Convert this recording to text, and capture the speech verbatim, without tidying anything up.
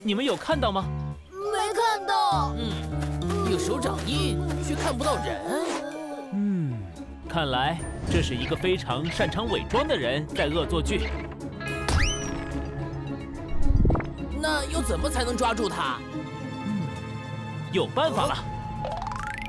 你们有看到吗？ 没看到。 嗯，有手掌印，却看不到人。 嗯，看来这是一个非常擅长伪装的人在恶作剧。 那又怎么才能抓住他？ 有办法了。